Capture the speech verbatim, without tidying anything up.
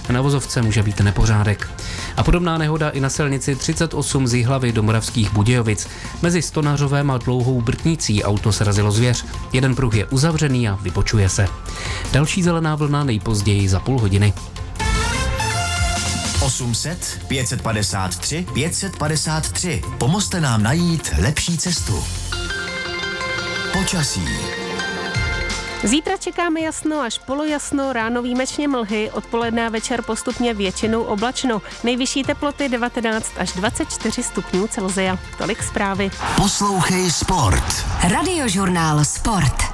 na vozovce může být nepořádek. A podobná nehoda i na silnici třicet osm z Jihlavy do Moravských Budějovic. Mezi Stonařovem a Dlouhou Brtnicí auto srazilo zvěř. Jeden pruh je uzavřený a vybočuje se. Další zelená vlna nejpozději za půl hodiny. osm set, pět set padesát tři, pět set padesát tři. Pomozte nám najít lepší cestu. Počasí. Zítra čekáme jasno až polojasno, ráno výjimečně mlhy, odpoledne a večer postupně většinou oblačno. Nejvyšší teploty devatenáct až dvacet čtyři stupňů Celsia. Tolik zprávy. Poslouchej Sport. Radiožurnál Sport.